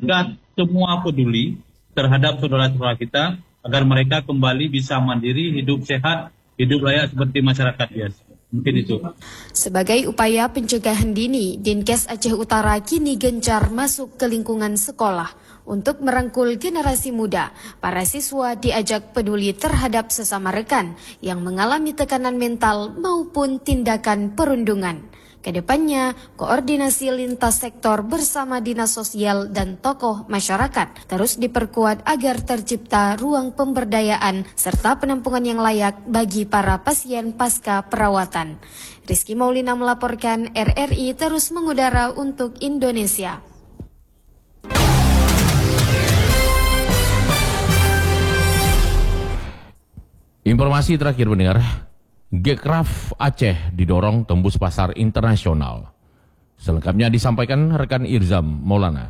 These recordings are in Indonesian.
Kita semua peduli terhadap saudara-saudara kita agar mereka kembali bisa mandiri, hidup sehat, hidup layak seperti masyarakat biasa. Mungkin itu. Sebagai upaya pencegahan dini, Dinkes Aceh Utara kini gencar masuk ke lingkungan sekolah untuk merangkul generasi muda. Para siswa diajak peduli terhadap sesama rekan yang mengalami tekanan mental maupun tindakan perundungan. Kedepannya, koordinasi lintas sektor bersama Dinas Sosial dan tokoh masyarakat terus diperkuat agar tercipta ruang pemberdayaan serta penampungan yang layak bagi para pasien pasca perawatan. Rizky Maulina melaporkan, RRI terus mengudara untuk Indonesia. Informasi terakhir pendengar. Gekraf Aceh didorong tembus pasar internasional. Selengkapnya disampaikan rekan Irzam Maulana.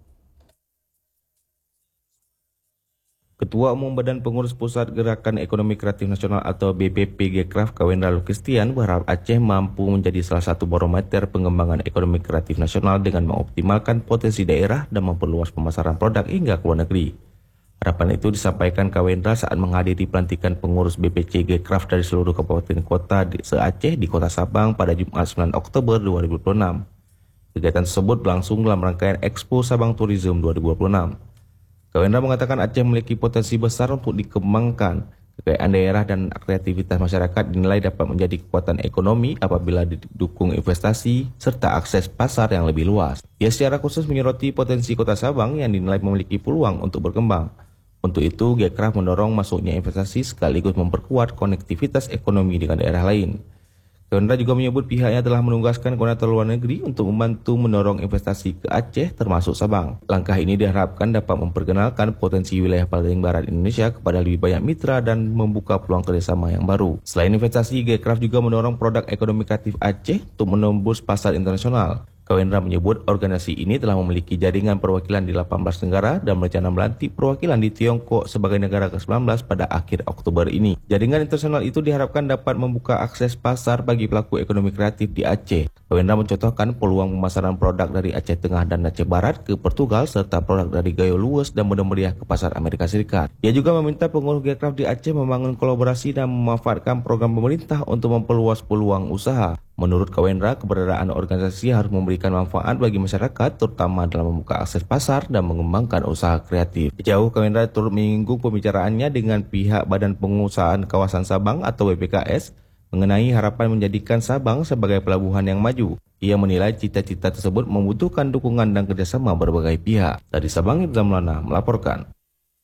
Ketua Umum Badan Pengurus Pusat Gerakan Ekonomi Kreatif Nasional atau BPP Gekraf Kawendra Lukistian berharap Aceh mampu menjadi salah satu barometer pengembangan ekonomi kreatif nasional dengan mengoptimalkan potensi daerah dan memperluas pemasaran produk hingga ke luar negeri. Harapan itu disampaikan Kawendra saat menghadiri pelantikan pengurus BPC Gekraf dari seluruh kabupaten kota se-Aceh di Kota Sabang pada Jumat 9 Oktober 2026. Kegiatan tersebut berlangsung dalam rangkaian Expo Sabang Tourism 2026. Kawendra mengatakan Aceh memiliki potensi besar untuk dikembangkan. Kekayaan daerah dan kreativitas masyarakat dinilai dapat menjadi kekuatan ekonomi apabila didukung investasi serta akses pasar yang lebih luas. Ia secara khusus menyoroti potensi Kota Sabang yang dinilai memiliki peluang untuk berkembang. Untuk itu, Gekraf mendorong masuknya investasi sekaligus memperkuat konektivitas ekonomi dengan daerah lain. Kawendra juga menyebut pihaknya telah menugaskan koordinator luar negeri untuk membantu mendorong investasi ke Aceh termasuk Sabang. Langkah ini diharapkan dapat memperkenalkan potensi wilayah paling barat Indonesia kepada lebih banyak mitra dan membuka peluang kerjasama yang baru. Selain investasi, Gekraf juga mendorong produk ekonomi kreatif Aceh untuk menembus pasar internasional. Kawendra menyebut organisasi ini telah memiliki jaringan perwakilan di 18 negara dan berencana melantik perwakilan di Tiongkok sebagai negara ke-19 pada akhir Oktober ini. Jaringan internasional itu diharapkan dapat membuka akses pasar bagi pelaku ekonomi kreatif di Aceh. Kawendra mencontohkan peluang pemasaran produk dari Aceh Tengah dan Aceh Barat ke Portugal serta produk dari Gayo Luwes dan Muda Meriah ke pasar Amerika Serikat. Ia juga meminta pengurus Gekraf di Aceh membangun kolaborasi dan memanfaatkan program pemerintah untuk memperluas peluang usaha. Menurut Kawendra, keberadaan organisasi harus memberikan manfaat bagi masyarakat, terutama dalam membuka akses pasar dan mengembangkan usaha kreatif. Sejauh Kawendra turut menyinggung pembicaraannya dengan pihak Badan Pengusahaan Kawasan Sabang atau BPKS mengenai harapan menjadikan Sabang sebagai pelabuhan yang maju. Ia menilai cita-cita tersebut membutuhkan dukungan dan kerjasama berbagai pihak. Dari Sabang, Irzam Maulana melaporkan.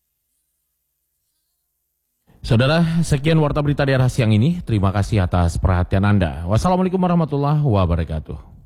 Saudara, sekian Warta Berita Daerah siang ini. Terima kasih atas perhatian Anda. Wassalamualaikum warahmatullahi wabarakatuh.